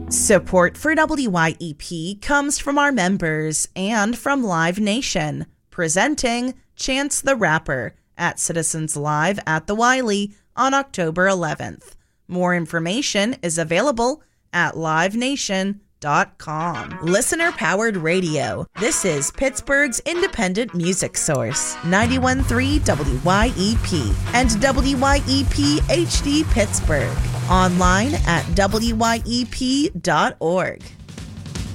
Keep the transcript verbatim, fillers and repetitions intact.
Support for W Y E P comes from our members and from Live Nation, presenting Chance the Rapper at Citizens Live at the Wiley on October eleventh. More information is available at live nation dot com. Listener-powered radio. This is Pittsburgh's independent music source, ninety-one point three W Y E P and W Y E P H D Pittsburgh. Online at W Y E P dot org.